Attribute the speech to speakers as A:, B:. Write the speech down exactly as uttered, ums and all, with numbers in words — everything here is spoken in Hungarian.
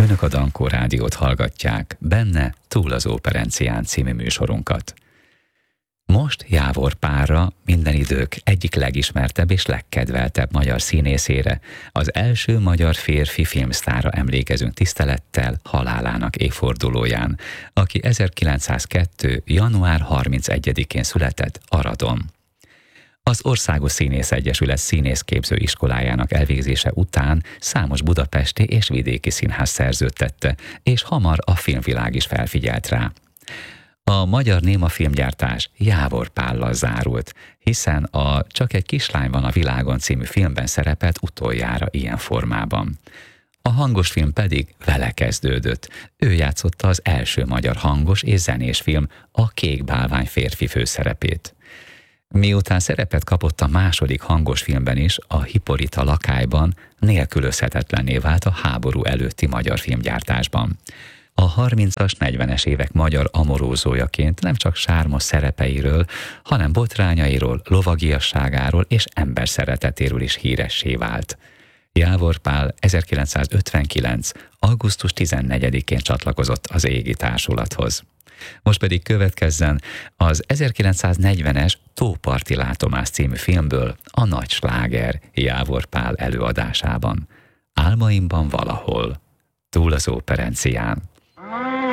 A: Önök a Dankó Rádiót hallgatják, benne Túl az Óperencián című műsorunkat. Most Jávor Pálra, minden idők egyik legismertebb és legkedveltebb magyar színészére, az első magyar férfi filmsztárra emlékezünk tisztelettel halálának évfordulóján, aki ezerkilencszázkettő. január harmincegyedikén született Aradon. Az Országos Színész Egyesület színészképző iskolájának elvégzése után számos budapesti és vidéki színház szerződtette, és hamar a filmvilág is felfigyelt rá. A magyar néma filmgyártás Jávor Pállal zárult, hiszen a Csak egy kislány van a világon című filmben szerepelt utoljára ilyen formában. A hangos film pedig vele kezdődött. Ő játszotta az első magyar hangos és zenés film, a Kék bálvány férfi főszerepét. Miután szerepet kapott a második hangos filmben is, a Hiporita lakályban, nélkülözhetetlenné vált a háború előtti magyar filmgyártásban. A harmincas, negyvenes évek magyar amorózójaként nem csak sármos szerepeiről, hanem botrányairól, lovagiasságáról és emberszeretetéről is híressé vált. Jávor Pál ezerkilencszázötvenkilenc. augusztus tizennegyedikén csatlakozott az Égi Társulathoz. Most pedig következzen az ezerkilencszáznegyvenes Tóparti látomás című filmből a nagy sláger Jávor Pál előadásában. Álmaimban valahol, Túl az Óperencián.